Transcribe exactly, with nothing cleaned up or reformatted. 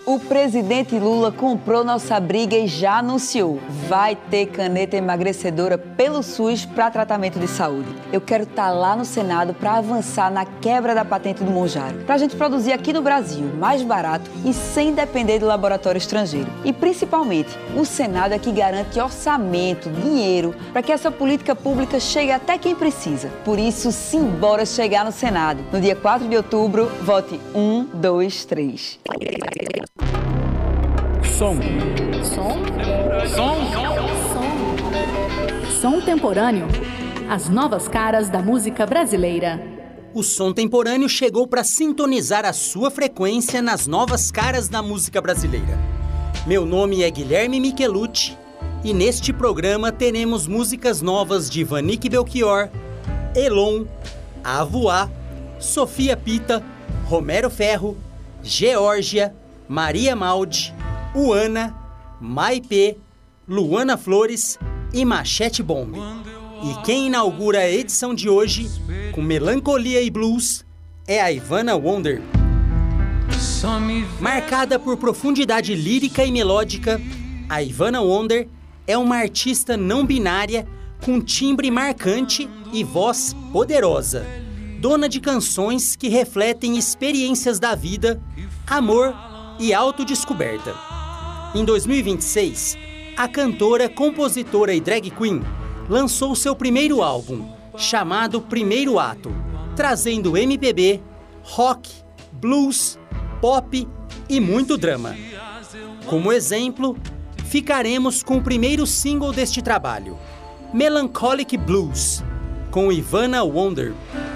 O presidente Lula comprou nossa briga e já anunciou. Vai ter caneta emagrecedora pelo SUS para tratamento de saúde. Eu quero estar lá no Senado para avançar na quebra da patente do Mounjaro. Para a gente produzir aqui no Brasil, mais barato e sem depender do laboratório estrangeiro. E principalmente, o Senado é que garante orçamento, dinheiro, para que essa política pública chegue até quem precisa. Por isso, simbora chegar no Senado. No dia quatro de outubro, vote um, dois, três. Som. Som? Som. Som. Som temporâneo. As novas caras da música brasileira. O Som Temporâneo chegou para sintonizar a sua frequência nas novas caras da música brasileira. Meu nome é Guilherme Michelucci e neste programa teremos músicas novas de Vanique Belchior, Elon, Avoá, Sofia Pita, Romero Ferro, Geórgia, Maria Maldi, Uana, Maipê, Luana Flores e Machete Bomb. E quem inaugura a edição de hoje, com melancolia e blues, é a Ivana Wonder. Marcada por profundidade lírica e melódica, a Ivana Wonder é uma artista não binária com timbre marcante e voz poderosa, dona de canções que refletem experiências da vida, amor e autodescoberta. Em dois mil e vinte e seis, a cantora, compositora e drag queen lançou seu primeiro álbum, chamado Primeiro Ato, trazendo M P B, rock, blues, pop e muito drama. Como exemplo, ficaremos com o primeiro single deste trabalho, Melancholic Blues, com Ivana Wonder.